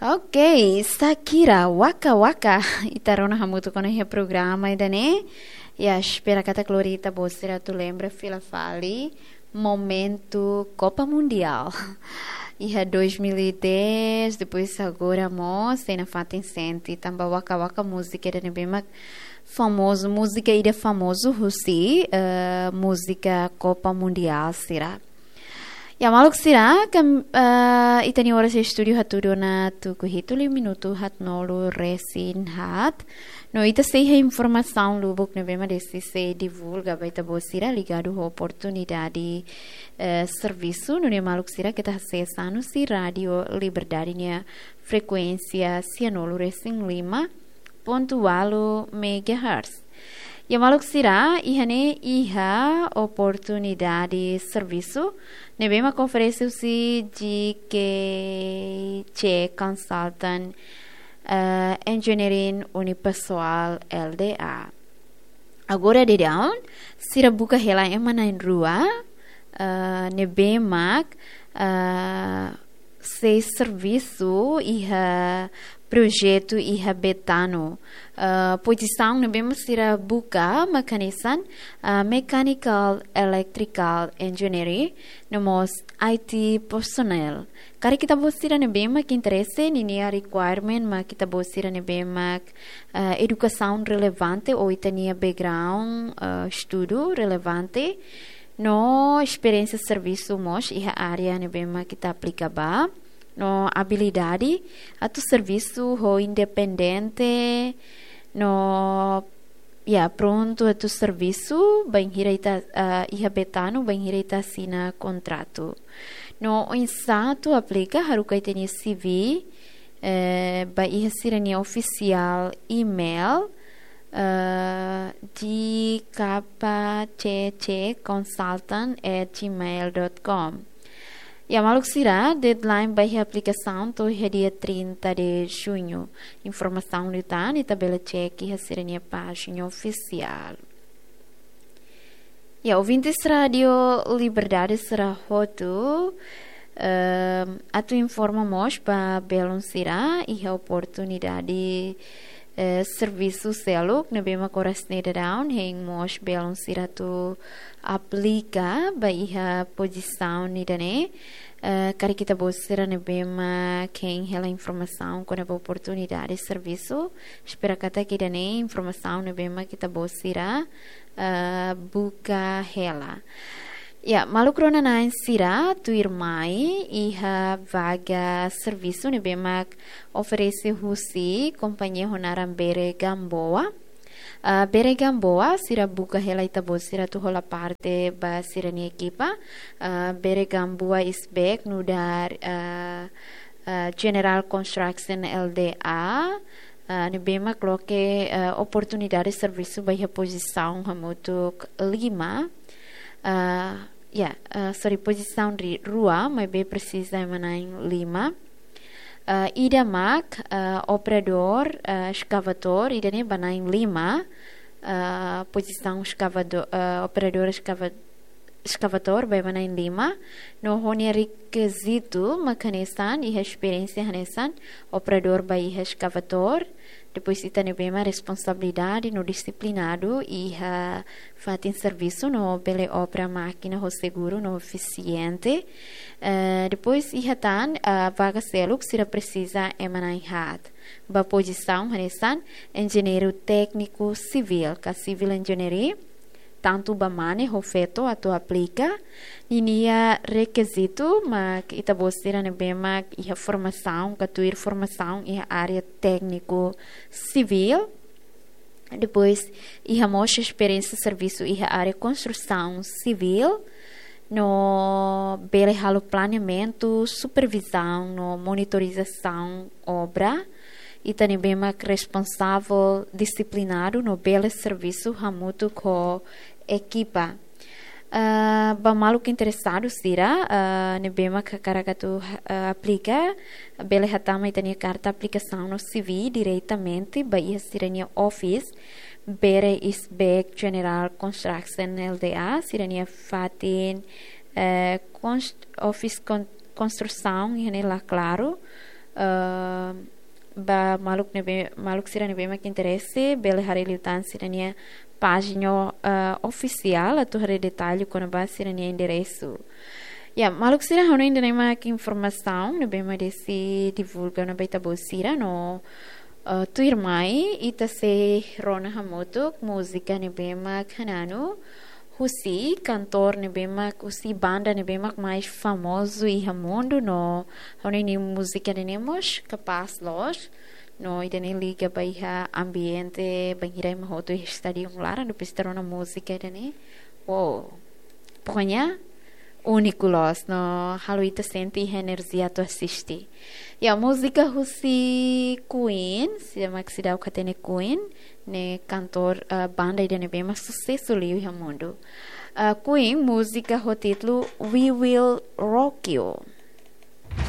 Ok, Sakira, waka waka. Itarona hamuto con il programma idane. E espera que a Glorita Bocera tu lembra fila fali momento Copa Mundial. E é 2010, depois agora mos tem na fatin senti tamba waka waka música da nebema famoso música ida famoso Russi música Copa Mundial será. Ya maluk sira kam itani horas estúdio haturo na tu kuhituli minuto hat nolu resin hat no ita sei a informação lubuk nevema desse se divulga baita bosira ligado a oportunidade serviço no ne maluk sira kita acessando si radio liberdade nia frequência cianolo resin 5.8 megahertz. Ya maluk sira ihane iha oportunidade serviço nebema oferece-se de que consultant engineering unipessoal LDA. Agora de down sira buka hela emana em rua nebema se serviço iha projeto iha betano posição nebema sira buka mekanisan mechanical electrical engineering nomos IT personnel. Kari kita bosira nebema que interesse ninia requirement ma kita bosira nebema educação relevante ou itania background estudo relevante no experiência serviço mos iha área nebema kita aplicaba no habilidade atu serviço ho independente no pronto atu serviço bem hireita iha betano bem hireita sina contrato no insato aplica harukai tenia CV ba iha sirania oficial email di kpcconsultant@gmail.com. Ya maluk sira deadline by aplicação to é dia 30 de junho. Informação de tá na tabela check e a página oficial. Ya ouvintes radio Liberdade será hotu atu informamos para belon sira e a oportunidade serviço seluk nebema korasneda down heng mos belon sira tu aplica ba iha posição nidane kari kita bosira nebema quem hela informação com a oportunidade de serviço espera kata que dane informação nebema kita bosira buka hela. Ya, malukrona na sira tu irmai iha vaga serviço nebema oferece husi companhia honaram Bere Gamboa. Bere Gamboa sira buka hela itabo sira tu hola parte ba sira ni equipa. Bere Gamboa is back no dar General Construction LDA. Nebema coloque oportunidade de serviço ba posição hamutuk 5. Posição de rua, mas bem precisa em 5. Ida mak operador escavator, ida ne banain 5. Posição escavador, operador escavator, bem banain 5. No hone requisito mekanistan e experiência hanesan operador by escavator. Depois ita nebema responsabilidade no disciplinado e fatin serviço no bele obra máquina ho seguro no eficiente. Depois iha tan vaga seluk sira precisa emanai hat. Ba posição hanesan engenheiro técnico civil, ka civil engineering tanto bamane ho feto ato aplica ninia requisito ma ita bosira nebema iha formação katuir formação iha área técnico civil. Depois iha mostra experiência serviço iha área construção civil no bele halo planeamento supervisão no monitorização obra ita nebema responsável disciplinado no bele serviço hamutu ko equipa. Ba maluk interessado sira nebema kakaragatu aplica bele hatama itania carta aplicação no CV diretamente ba ia sirania office bere is back General Construction LDA sirania fatin office construção e lá claro ba maluk sira nebe mak interesse bele hari liutan sira nia página oficial a tu hari detalhe quando ba sira nia endereço. Maluk sira hanu ainda nem mak informação nebe ma desse divulga na beita bolsira no tu irmai ita se Rona Hamotuk música nebe mak hananu Husi, cantor nebemak, Husi banda nebemak mais famoso e mundo no, onde música tenemos capaz los, no idene liga baiha ambiente banhira mahoto estadio lara no pistarona música idene, wow, pokoknya único los, no haluita senti energia tu assisti. E a música Husi Queen, se chama que se dá o catene Queen, ne cantor banda idene bem mais sucesso liu mundo. Queen música o título We Will Rock You.